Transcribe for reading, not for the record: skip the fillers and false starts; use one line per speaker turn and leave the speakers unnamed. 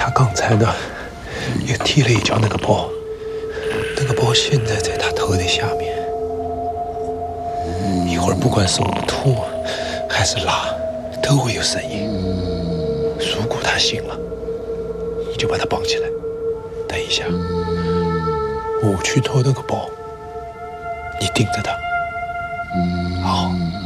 他刚才呢也踢了一脚那个包，那个包现在在他头的下面。一会儿不管是我们吐还是拉，都会有声音。如果他醒了，你就把他绑起来。等一下，我去偷那个包，你盯着他。好。